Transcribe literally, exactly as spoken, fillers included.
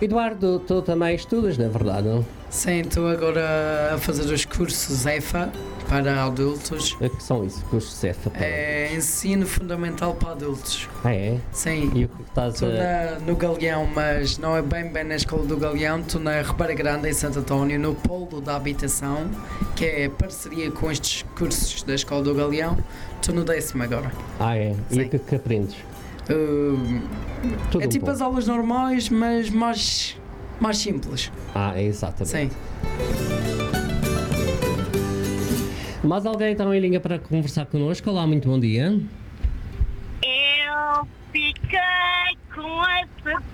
Eduardo, tu também estudas, não é verdade? Não? Sim, estou agora a fazer os cursos E F A para adultos. O que são isso? Cursos C E F A? Para... É ensino fundamental para adultos. Ah, é? Sim. E o que estás Estou a... no Galeão, mas não é bem bem na escola do Galeão. Estou na Ribeira Grande, em Santo António, no Polo da Habitação, que é parceria com estes cursos da escola do Galeão. Estou no décimo agora. Ah, é? E Sim. o que, que aprendes? Uh, Tudo é um tipo pouco. as aulas normais, mas mais, mais simples. Ah, é exatamente. Sim. Mais alguém está em linha para conversar connosco? Olá, muito bom dia. Eu fiquei com essa